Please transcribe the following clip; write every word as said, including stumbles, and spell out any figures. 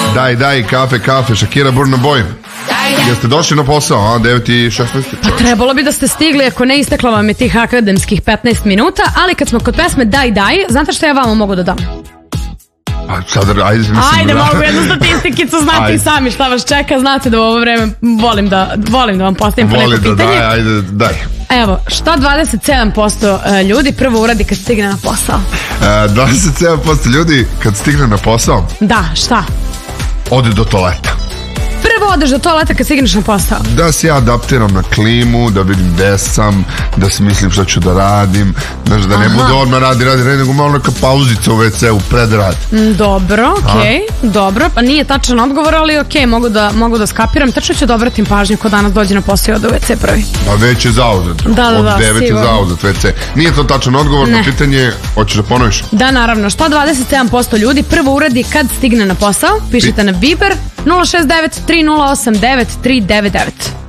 Daj, daj, kafe, kafe, Shakira, Burna Boy. Jeste došli na posao, a? devet i šesnaest. Pa trebalo bi da ste stigli, ako ne isteklo vam je tih akademskih petnaest minuta, ali kad smo kod pesme Daj, daj, znate što ja vama mogu da dam? A sad, ajde, mislim... Ajde, da... mogu jednu statistikicu, znate ajde. I sami šta vas čeka, znate da u ovo vreme volim da, volim da vam postavim po neko Voli da pitanje. daj, ajde, daj. Evo, šta dvadeset sedam posto ljudi prvo uradi kad stigne na posao? E, dvadeset sedam posto ljudi kad stigne na posao... Da, šta? Ode do toaleta. Prvo odeš do toaleta kad stigneš na posao. Da se ja adaptiram na klimu, da vidim gde sam, da si mislim šta ću da radim, znaš, da ne Aha. bude odmah radi, radi, radi, nego malo neka pauzica u ve ceu pred rad. Dobro, okej, okay, dobro, pa nije tačan odgovor, ali okej, okay, mogu, da, mogu da skapiram, tačno ću da obratim pažnju ko danas dođe na posao i ode u ve ce prvi. Pa već je zauzet, da, da, od da, devet je sigurno. zauzet ve ce. Nije to tačan odgovor, ne. Na pitanje, hoćeš da ponoviš? Da, naravno, šta dvadeset sedam posto ljudi prvo uradi kad stigne na posao, pišite na Viber nula šest devet tri nula osam devet tri devet devet.